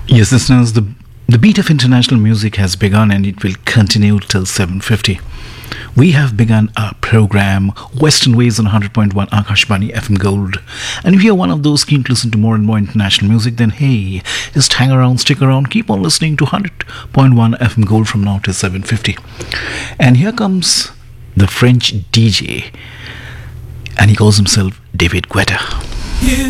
Yes, listeners, the beat of international music has begun and it will continue till 7:50. We have begun our program Western Ways on 100.1 Akashbani FM Gold. And if you're one of those keen to listen to more and more international music, then hey, just hang around, stick around, keep on listening to 100.1 FM Gold from now till 7:50. And here comes the French DJ, and he calls himself David Guetta.